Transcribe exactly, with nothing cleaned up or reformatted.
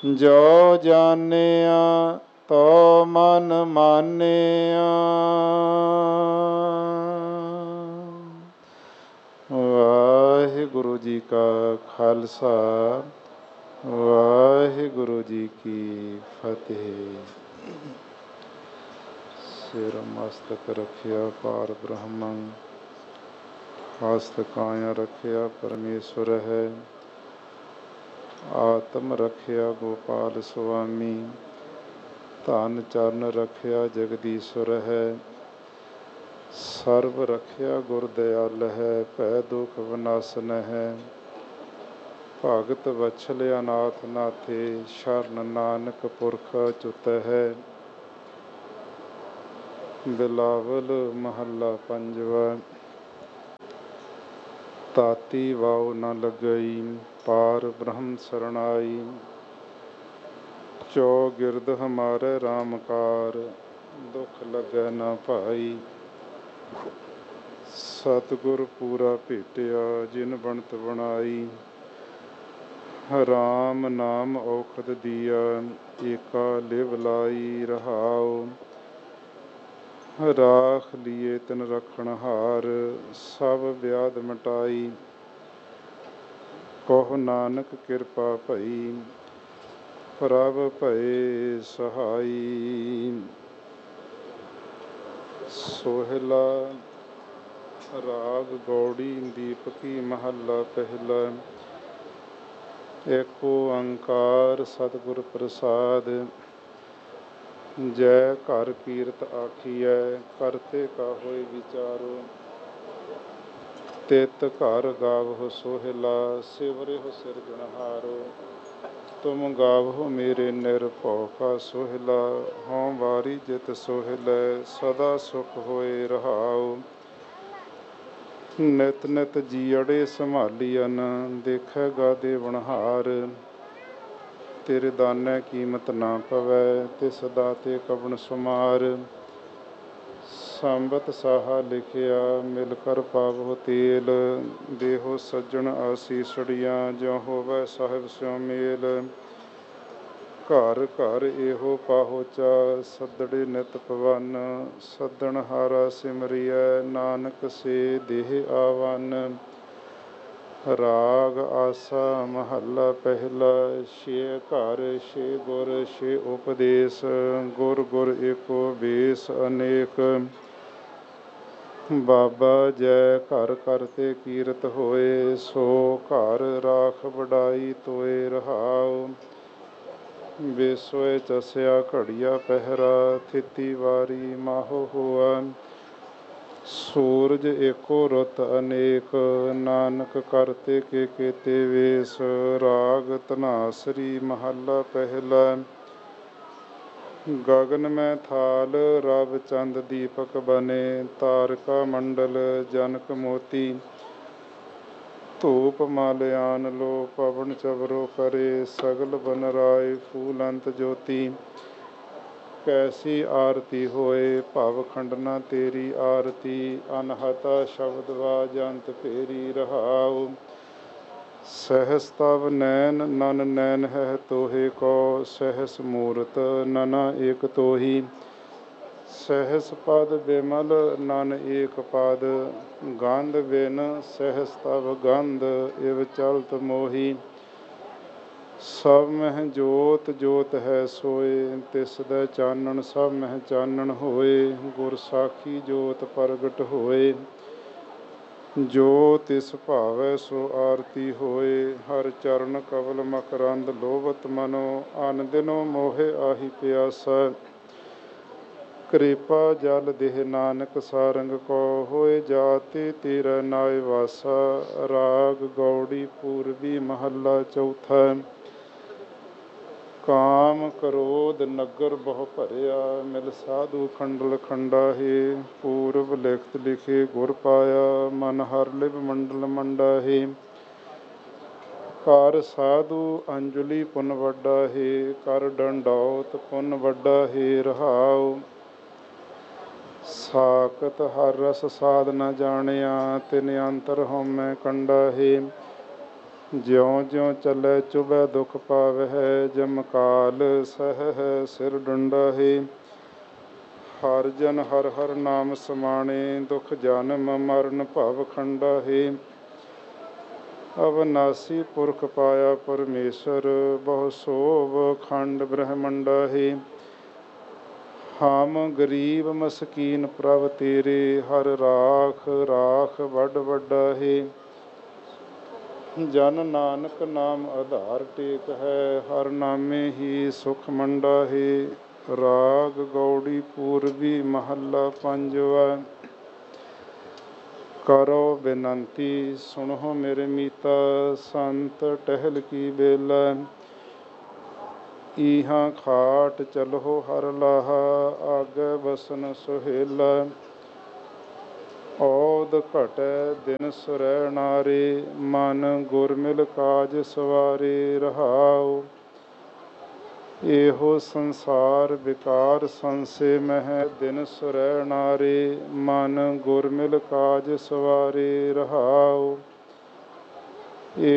ਜੋ ਜਾਣਿਆ ਤੋ ਮਨ ਮਾਨਿਆ। ਵਾਹਿਗੁਰੂ ਜੀ ਕਾ ਖਾਲਸਾ, ਵਾਹਿਗੁਰੂ ਜੀ ਕੀ ਫਤਿਹ। ਸਿਰ ਮਸਤਕ ਰੱਖਿਆ ਪਾਰ ਬ੍ਰਹਮੰ, ਹਸਤ ਕਾਇਆ ਰੱਖਿਆ ਪਰਮੇਸ਼ਵਰ ਹੈ। ਆਤਮ ਰੱਖਿਆ ਗੋਪਾਲ ਸੁਆਮੀ, ਧਨ ਚਰਨ ਰੱਖਿਆ ਜਗਦੀਸ਼ਵਰ ਹੈ। ਸਰਬ ਰੱਖਿਆ ਗੁਰ ਦਿਆਲ ਹੈ, ਭੈ ਦੁਖ ਵਿਨਾਸ਼ਨ ਹੈ। ਭਗਤ ਵਛਲ ਅਨਾਥ ਨਾਥੇ, ਸ਼ਰਨ ਨਾਨਕ ਪੁਰਖ ਅਚੁੱਤ ਹੈ। ਬਿਲਾਵਲ ਮਹੱਲਾ ਪੰਜਵਾ। ਤਾਤੀ ਵਾਉ ਨ ਲੱਗਈ, ਪਾਰ ਬ੍ਰਹਮ ਸਰਣਾਈ। ਚੌਗਿਰਦ ਹਮਾਰੇ ਰਾਮ ਕਾਰ, ਦੁਖ ਲੱਗੈ ਨਾ ਭਾਈ। ਸਤਿਗੁਰ ਪੂਰਾ ਭੇਟਿਆ, ਜਿਨ ਬਣਤ ਬਣਾਈ। ਰਾਮ ਨਾਮ ਔਖਦ ਦੀਆ, ਏਕਾ ਲਿਵ ਲਾਈ ਰਹਾਉ। ਰਾਖ ਲੀਏ ਤਿਨ ਰਖਣ ਹਾਰ, ਸਭ ਵਿਆਧ ਮਿਟਾਈ। ਕਹੁ ਨਾਨਕ ਕਿਰਪਾ ਭਈ, ਪ੍ਰਭ ਭਏ ਸਹਾਈ। ਸੋਹਿਲਾ ਰਾਗ ਗੌੜੀ ਦੀਪਕੀ ਮਹੱਲਾ ਪਹਿਲਾ। ਏਕ ਓੰਕਾਰ ਸਤਿਗੁਰ ਪ੍ਰਸਾਦ, ਜੈ ਘਰ ਕੀਰਤ ਆਖੀਐ, ਕਰਤੇ ਕਾ ਹੋਇ ਵਿਚਾਰੋ। ਤਿਤ ਘਰ ਗਾਵਹੁ ਸੋਹਿਲਾ, ਸਿਵਰਿਹੁ ਸਿਰਜਣਹਾਰੋ। ਤੁਮ ਗਾਵਹੁ ਮੇਰੇ ਨਿਰਭਉ ਕਾ ਸੋਹਿਲਾ, ਹਉ ਵਾਰੀ ਜਿਤ ਸੋਹਿਲੈ, ਸਦਾ ਸੁਖ ਹੋਏ ਰਹਾਉ। ਨਿਤ ਨਿਤ ਜੀਅੜੇ ਸੰਭਾਲੀਅਨ, ਦੇਖੈ ਗਾਦੇ ਵਣਹਾਰ। ਤੇਰੇ ਦਾਨੈ ਕੀਮਤ ਨਾ ਪਵੈ, ਤਿਸ ਦਾਤੇ ਕਵਣ ਸੁਮਾਰ। ਸੰਬਤ ਸਾਹਾ ਲਿਖਿਆ, ਮਿਲ ਕਰ ਪਾਵਹੁ ਤੇਲ। ਦੇਹੋ ਸੱਜਣ ਆਸੀਸੜੀਆਂ, ਜਿਉ ਹੋਵੈ ਸਾਹਿਬ ਸਿਉ ਮੇਲ। ਘਰ ਘਰ ਇਹੋ ਪਾਹੋਚਾ, ਸੱਦੜੇ ਨਿਤ ਪਵਨ। ਸੱਦਣ ਹਾਰਾ ਸਿਮਰਿਐ, ਨਾਨਕ ਸੇ ਦੇਹ ਆਵਨ। ਰਾਗ ਆਸਾ ਮਹੱਲਾ ਪਹਿਲਾ। ਛੇ ਘਰ ਛੇ ਗੁਰ ਛੇ ਉਪਦੇਸ, ਗੁਰ ਗੁਰ ਏਕੋ ਬੇਸ ਅਨੇਕ। ਬਾਬਾ ਜੈ ਘਰ ਕਰਤੇ ਕੀਰਤ ਹੋਏ, ਸੋ ਘਰ ਰਾਖ ਵਡਾਈ ਤੋਏ ਰਹਾਉ। ਬੇਸੋਏ ਚਸਿਆ ਘੜੀਆ ਪਹਿਰਾ, ਥਿਤੀ ਵਾਰੀ ਮਾਹੋ ਹੋਆ। ਸੂਰਜ ਏਕੋ ਰੁੱਤ ਅਨੇਕ, ਨਾਨਕ ਕਰਤੇ ਕੇ ਕੇਤੇ ਵੇਸ। ਰਾਗ ਧਨਾਸਰੀ ਮਹੱਲਾ ਪਹਿਲਾ। ਗਗਨ ਮੈਂ ਥਾਲ ਰਵ ਚੰਦ ਦੀਪਕ ਬਨੇ, ਤਾਰਕਾ ਮੰਡਲ ਜਨਕ ਮੋਤੀ। ਧੂਪ ਮਾਲਿਆਨ ਲੋ ਪਵਨ ਚਵਰੋ ਕਰੇ, ਸਗਲ ਬਨ ਰਾਏ ਫੂਲ ਅੰਤ ਜੋਤੀ। ਕੈਸੀ ਆਰਤੀ ਹੋਏ, ਭਵ ਖੰਡਨਾ ਤੇਰੀ ਆਰਤੀ। ਅਨਹਤਾ ਸ਼ਬਦ ਵਾਜ ਅੰਤ ਫੇਰੀ ਰਹਾਉ। ਸਹਸ ਤਵ ਨੈਨ ਨਨ ਨੈਨ ਹੈ ਤੋਹੇ ਕੋ, ਸਹਸ ਮੂਰਤ ਨਨਾ ਏਕ ਤੋਹੀ। ਸਹਸ ਪਦ ਬਿਮਲ ਨਨ ਏਕ ਪਦ, ਗੰਧ ਬਿਨ ਸਹਸ ਤਵ ਗੰਧ ਇਵ ਚਲਤ ਮੋਹੀ। ਸਭ ਮਹਿ ਜੋਤ ਜੋਤ ਹੈ ਸੋਏ, ਤਿਸ ਦੈ ਚਾਨਣ ਸਭ ਮਹਿ ਚਾਨਣ ਹੋਏ। ਗੁਰ ਸਾਖੀ ਜੋਤ ਪ੍ਰਗਟ ਹੋਏ, ਜੋ ਤਿਸ ਭਾਵੈ ਸੋ ਆਰਤੀ ਹੋਏ। ਹਰ ਚਰਨ ਕਵਲ ਮਕਰੰਦ ਲੋਭਤ ਮਨੋ, ਅਨ ਦਿਨੋ ਮੋਹਿ ਆਹੀ ਪਿਆਸਾ। ਕਿਰਪਾ ਜਲ ਦੇਹ ਨਾਨਕ ਸਾਰੰਗ ਕੋ, ਹੋਏ ਜਾਤੇ ਤੇਰਾ ਨਾਇ ਵਾਸਾ। ਰਾਗ ਗੌੜੀ ਪੂਰਬੀ ਮਹੱਲਾ ਚੌਥਾ। ਕਾਮ ਕ੍ਰੋਧ ਨਗਰ ਬਹੁ ਭਰਿਆ, ਮਿਲ ਸਾਧੂ ਖੰਡਲ ਖੰਡਾਹੇ। ਪੂਰਬ ਲਿਖਤ ਲਿਖੇ ਗੁਰ ਪਾਇਆ, ਮਨ ਹਰ ਲਿਵ ਮੰਡਲ ਮੰਡਾਹੇ। ਕਰ ਸਾਧੂ ਅੰਜਲੀ ਪੁੰਨ ਵੱਡਾ ਹੈ, ਕਰ ਡੰਡੌਤ ਪੁੰਨ ਵੱਡਾ ਹੈ ਰਹਾਉ। ਸਾਕਤ ਹਰ ਰਸ ਸਾਧ ਨ ਜਾਣਿਆ, ਤਿਨ ਅੰਤਰ ਹਉਮੈ ਕੰਡਾ ਹੈ। ਜਿਉ ਜਿਉ ਚੱਲੈ ਚੁਬੈ ਦੁਖ ਪਾਵਹਿ, ਜਮ ਕਾਲ ਸਹਿ ਸਿਰ ਡੰਡਾਹੇ। ਹਰ ਜਨ ਹਰ ਹਰ ਨਾਮ ਸਮਾਣੇ, ਦੁਖ ਜਨਮ ਮਰਨ ਭਵ ਖੰਡਾਹੇ। ਅਵਨਾਸੀ ਪੁਰਖ ਪਾਇਆ ਪਰਮੇਸ਼ਰ, ਬਹੁ ਸੋਭ ਖੰਡ ਬ੍ਰਹਮੰਡਾ ਹੈ। ਹਮ ਗਰੀਬ ਮਸਕੀਨ ਪ੍ਰਭ ਤੇਰੇ, ਹਰ ਰਾਖ ਰਾਖ ਵੱਡ ਵੱਡਾ ਹੈ। ਜਨ ਨਾਨਕ ਨਾਮ ਆਧਾਰ ਟੇਕ ਹੈ, ਹਰ ਨਾਮੇ ਹੀ ਸੁਖ ਮੰਡਾ ਹੈ। ਰਾਗ ਗੌੜੀ ਪੂਰਬੀ ਮਹੱਲਾ ਪੰਜਵਾ। ਕਰੋ ਬੇਨੰਤੀ ਸੁਣੋ ਮੇਰੇ ਮੀਤਾ, ਸੰਤ ਟਹਿਲ ਕੀ ਬੇਲਾ। ਈਹਾਂ ਖਾਟ ਚਲੋ ਹਰ ਲਾਹਾ, ਆਗੇ ਬਸਨ ਸੁਹੇਲਾ। ਔਦ ਘਟੈ ਦਿਨ ਸੁਰੈ ਨਾਰੇ, ਮਨ ਗੁਰ ਮਿਲ ਕਾਜ ਸਵਾਰੇ ਰਹਾਉ। ਇਹੋ ਸੰਸਾਰ ਵਿਕਾਰ ਸੰਸੇ ਮਹਿ, ਦਿਨ ਸੁਰੈ ਨਾਰੇ, ਮਨ ਗੁਰ ਮਿਲ ਕਾਜ ਸਵਾਰੇ ਰਹਾਉ।